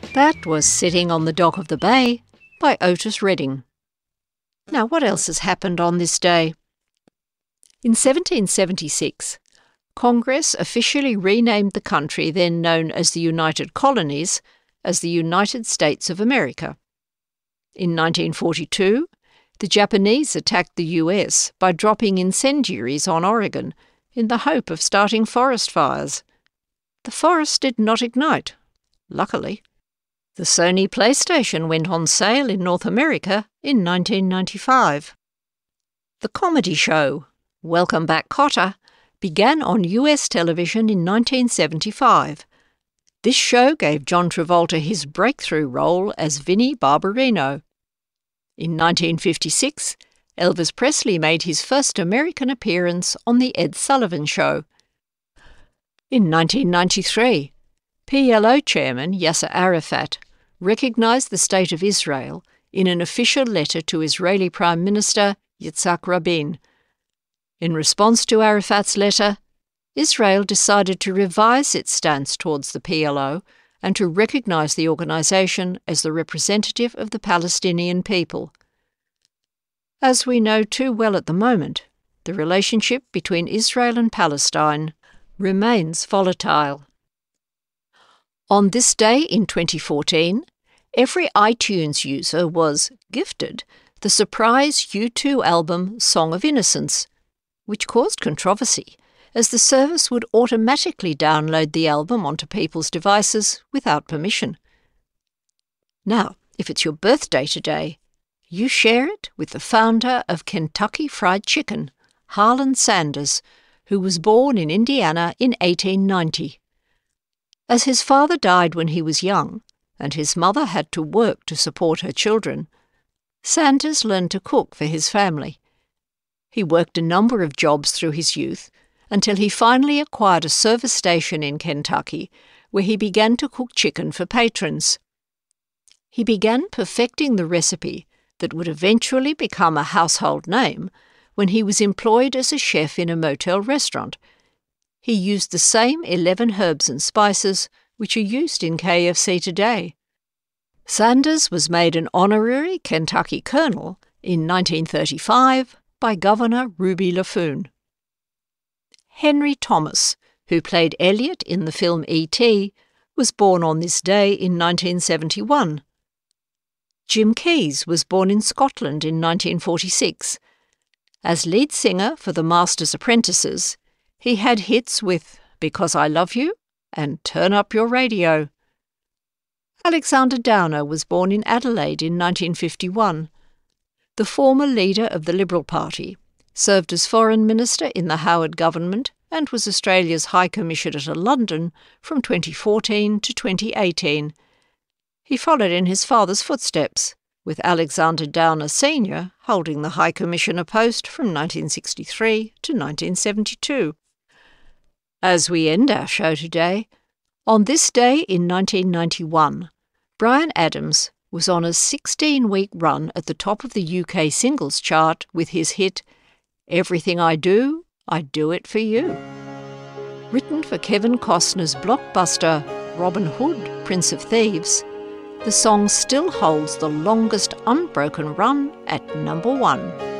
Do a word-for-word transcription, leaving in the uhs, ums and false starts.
That was Sitting on the Dock of the Bay by Otis Redding. Now, what else has happened on this day? In seventeen seventy-six, Congress officially renamed the country then known as the United Colonies as the United States of America. In nineteen forty-two, the Japanese attacked the U S by dropping incendiaries on Oregon in the hope of starting forest fires. The forest did not ignite, luckily. The Sony PlayStation went on sale in North America in nineteen ninety-five. The comedy show, Welcome Back, Kotter, began on U S television in nineteen seventy-five. This show gave John Travolta his breakthrough role as Vinnie Barbarino. In nineteen fifty-six, Elvis Presley made his first American appearance on The Ed Sullivan Show. In nineteen ninety-three, P L O chairman Yasser Arafat recognized the State of Israel in an official letter to Israeli Prime Minister Yitzhak Rabin. In response to Arafat's letter, Israel decided to revise its stance towards the P L O and to recognize the organization as the representative of the Palestinian people. As we know too well at the moment, the relationship between Israel and Palestine remains volatile. On this day in twenty fourteen, every iTunes user was gifted the surprise U two album Song of Innocence, which caused controversy, as the service would automatically download the album onto people's devices without permission. Now, if it's your birthday today, you share it with the founder of Kentucky Fried Chicken, Harlan Sanders, who was born in Indiana in eighteen ninety. As his father died when he was young, and his mother had to work to support her children, Sanders learned to cook for his family. He worked a number of jobs through his youth, until he finally acquired a service station in Kentucky, where he began to cook chicken for patrons. He began perfecting the recipe that would eventually become a household name when he was employed as a chef in a motel restaurant. He used the same eleven herbs and spices which are used in K F C today. Sanders was made an honorary Kentucky colonel in nineteen thirty-five by Governor Ruby Laffoon. Henry Thomas, who played Elliot in the film E T, was born on this day in nineteen seventy-one. Jim Keyes was born in Scotland in nineteen forty-six. As lead singer for the Master's Apprentices, he had hits with Because I Love You and Turn Up Your Radio. Alexander Downer was born in Adelaide in nineteen fifty-one. The former leader of the Liberal Party, served as Foreign Minister in the Howard government and was Australia's High Commissioner to London from twenty fourteen to twenty eighteen. He followed in his father's footsteps, with Alexander Downer Senior holding the High Commissioner post from nineteen sixty-three to nineteen seventy-two. As we end our show today, on this day in nineteen ninety-one, Bryan Adams was on a sixteen-week run at the top of the U K singles chart with his hit Everything I Do, I Do It For You. Written for Kevin Costner's blockbuster Robin Hood, Prince of Thieves, the song still holds the longest unbroken run at number one.